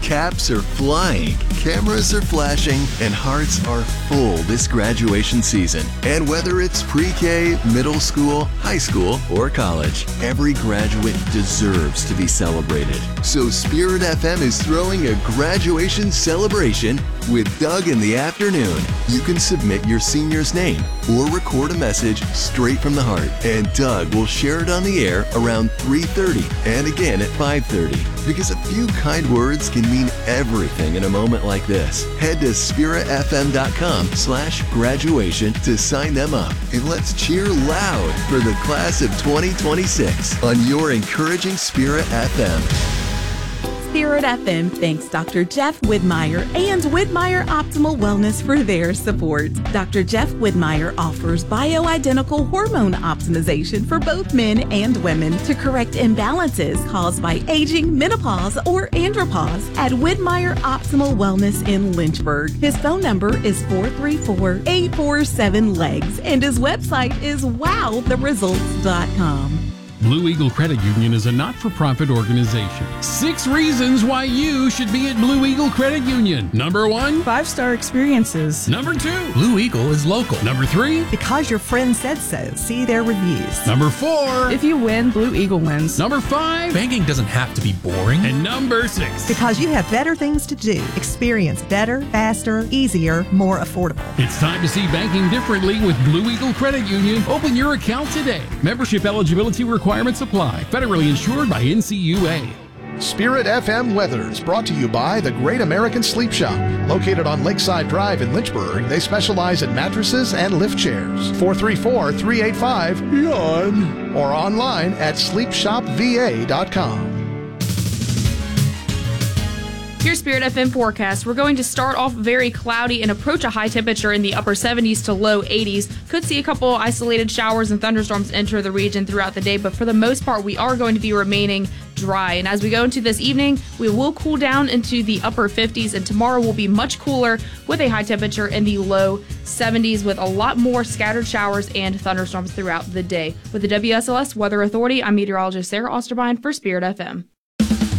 Caps are flying, cameras are flashing, and hearts are full this graduation season. And whether it's pre-K, middle school, high school, or college, every graduate deserves to be celebrated. So Spirit FM is throwing a graduation celebration with Doug in the afternoon. You can submit your senior's name or record a message straight from the heart, and Doug will share it on the air around 3:30 and again at 5:30. Because a few kind words can mean everything in a moment like this. Head to spiritfm.com/graduation to sign them up, and let's cheer loud for the class of 2026 on your encouraging Spirit FM. Spirit FM thanks Dr. Jeff Widmeyer and Widmeyer Optimal Wellness for their support. Dr. Jeff Widmeyer offers bioidentical hormone optimization for both men and women to correct imbalances caused by aging, menopause, or andropause at Widmeyer Optimal Wellness in Lynchburg. His phone number is 434-847-LEGS, and his website is wowtheresults.com. Blue Eagle Credit Union is a not-for-profit organization. 6 reasons why you should be at Blue Eagle Credit Union. Number 1, 5-star experiences. Number 2, Blue Eagle is local. Number 3, because your friend said so. See their reviews. Number 4, if you win, Blue Eagle wins. Number 5, banking doesn't have to be boring. And number 6, because you have better things to do. Experience better, faster, easier, more affordable. It's time to see banking differently with Blue Eagle Credit Union. Open your account today. Membership eligibility requirements apply. Federally insured by NCUA. Spirit FM weather is brought to you by the Great American Sleep Shop. Located on Lakeside Drive in Lynchburg, they specialize in mattresses and lift chairs. 434-385-YAWN or online at sleepshopva.com. Here's Spirit FM forecast. We're going to start off very cloudy and approach a high temperature in the upper 70s to low 80s. Could see a couple isolated showers and thunderstorms enter the region throughout the day, but for the most part, we are going to be remaining dry. And as we go into this evening, we will cool down into the upper 50s, and tomorrow will be much cooler with a high temperature in the low 70s with a lot more scattered showers and thunderstorms throughout the day. With the WSLS Weather Authority, I'm meteorologist Sarah Osterbine for Spirit FM.